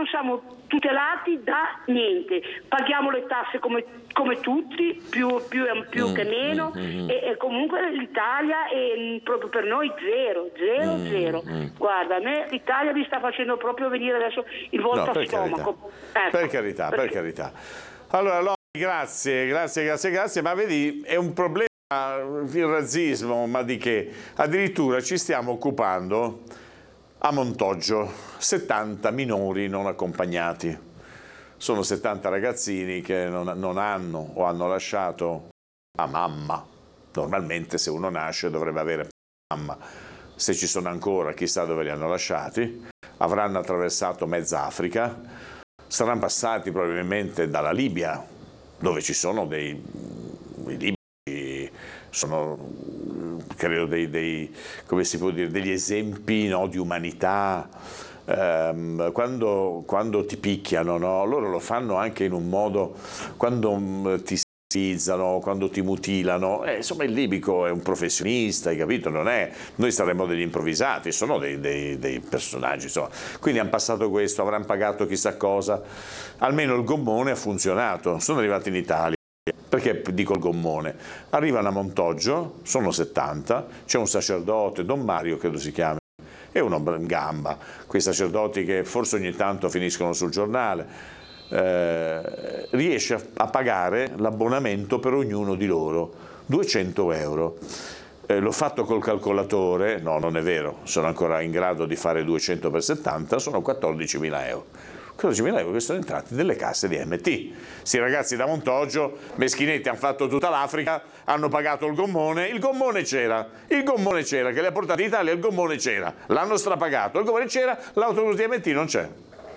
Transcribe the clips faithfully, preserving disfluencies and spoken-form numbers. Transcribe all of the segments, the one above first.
siamo tutelati da niente, paghiamo le tasse come, come tutti, più, più, più mm, che meno, mm, mm. E, e comunque l'Italia è proprio per noi zero, zero, Mm, zero. mm. Guarda, a me l'Italia mi sta facendo proprio venire adesso il volto No, a per stomaco. carità, Ecco, per carità, per perché- carità. Allora, Lori, grazie, grazie, grazie, grazie, ma vedi, è un problema il razzismo, ma di che? Addirittura ci stiamo occupando a Montoggio, settanta minori non accompagnati. Sono settanta ragazzini che non, non hanno o hanno lasciato la mamma. Normalmente se uno nasce dovrebbe avere mamma. Se ci sono ancora, chissà dove li hanno lasciati. Avranno attraversato mezza Africa. Saranno passati probabilmente dalla Libia, dove ci sono dei, dei libici, sono credo dei, dei, come si può dire, degli esempi, no, di umanità. Um, quando, quando ti picchiano, no, loro lo fanno anche in un modo, quando um, ti schizzano, quando ti mutilano, eh, insomma il libico è un professionista, hai capito? Non è, noi saremmo degli improvvisati, sono dei, dei, dei personaggi, insomma. Quindi hanno passato questo, avranno pagato chissà cosa, almeno il gommone ha funzionato, sono arrivati in Italia. Perché dico il gommone? Arrivano a Montoggio, sono settanta, c'è un sacerdote, Don Mario credo si chiami, e uno in gamba, quei sacerdoti che forse ogni tanto finiscono sul giornale, eh, riesce a, a pagare l'abbonamento per ognuno di loro, duecento euro. Eh, l'ho fatto col calcolatore, no non è vero, sono ancora in grado di fare duecento per settanta, sono quattordicimila euro. quattordicimila euro che sono entrati nelle casse di M T. Sti ragazzi da Montoggio, meschinetti, hanno fatto tutta l'Africa, hanno pagato il gommone, il gommone c'era, il gommone c'era, che li ha portati in Italia, il gommone c'era, l'hanno strapagato, il gommone c'era, l'autobus di M T non c'è.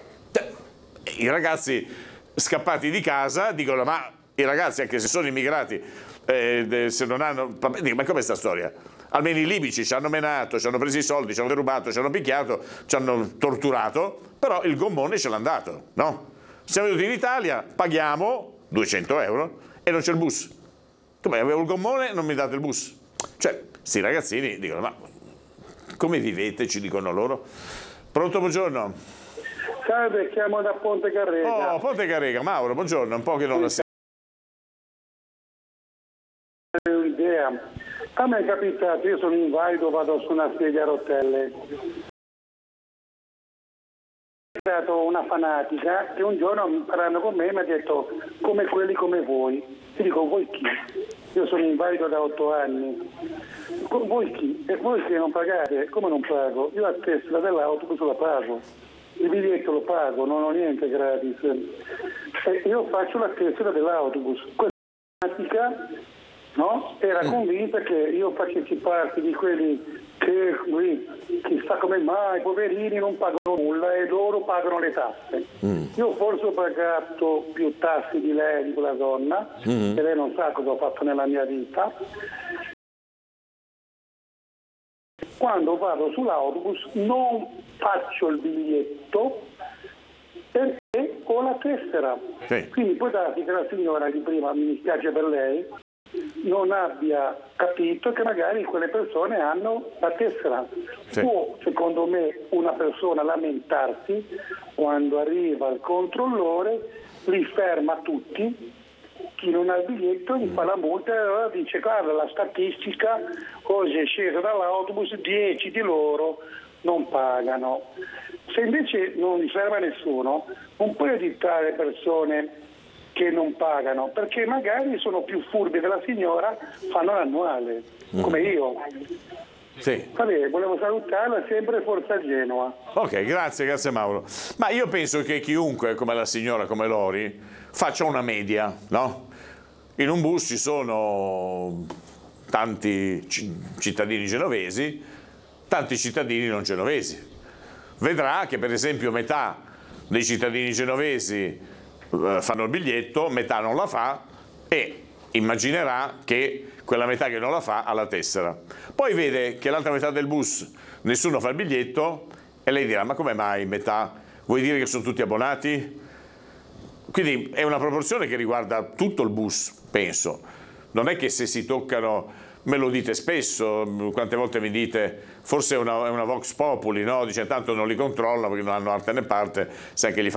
I ragazzi scappati di casa dicono, ma i ragazzi anche se sono immigrati, eh, se non hanno, ma com'è sta storia? Almeno i libici ci hanno menato, ci hanno preso i soldi, ci hanno derubato, ci hanno picchiato, ci hanno torturato, però il gommone ce l'hanno dato, no? Siamo venuti in Italia, paghiamo duecento euro e non c'è il bus. Come avevo il gommone non mi date il bus? Cioè, sti ragazzini dicono, ma come vivete? Ci dicono loro. Pronto, buongiorno. Salve, chiamo da Ponte Carrega. Oh, Ponte Carrega, Mauro, buongiorno, un po' che non la sento. Un'idea. A me è capitato, io sono invalido, vado su una sedia a rotelle. È stata una fanatica che un giorno parlando con me mi ha detto come quelli come voi. Io dico voi chi? Io sono invalido da otto anni. Voi chi? E voi che non pagate? Come non pago? Io la tessera dell'autobus la pago. Il biglietto lo pago, non ho niente gratis. E io faccio la tessera dell'autobus. Questa fanatica, no? Era convinta che io facessi parte di quelli che qui chissà come mai i poverini non pagano nulla e loro pagano le tasse. Mm. Io forse ho pagato più tasse di lei, di quella donna, mm. e lei non sa cosa ho fatto nella mia vita. Quando vado sull'autobus non faccio il biglietto perché ho la tessera. Sì. Quindi può darsi che la signora di prima, mi dispiace per lei, non abbia capito che magari quelle persone hanno la tessera. Sì. Può, secondo me, una persona lamentarsi quando arriva il controllore, li ferma tutti, chi non ha il biglietto gli fa la multa e allora dice guarda la statistica, oggi è sceso dall'autobus, dieci di loro non pagano. Se invece non gli serve a nessuno, non puoi editare persone che non pagano, perché magari sono più furbi della signora, fanno l'annuale, mm. come io. Sì. Vabbè, volevo salutarla, sempre Forza Genova. Ok, grazie, grazie Mauro. Ma io penso che chiunque, come la signora, come Lori, faccia una media, no? In un bus ci sono tanti cittadini genovesi, tanti cittadini non genovesi. Vedrà che per esempio metà dei cittadini genovesi fanno il biglietto, metà non la fa e immaginerà che quella metà che non la fa ha la tessera. Poi vede che l'altra metà del bus nessuno fa il biglietto e lei dirà ma come mai metà? Vuoi dire che sono tutti abbonati? Quindi è una proporzione che riguarda tutto il bus, penso. Non è che se si toccano, me lo dite spesso, quante volte mi dite, forse è una, è una vox populi, no? Dice tanto non li controlla perché non hanno arte né parte, sai che li fa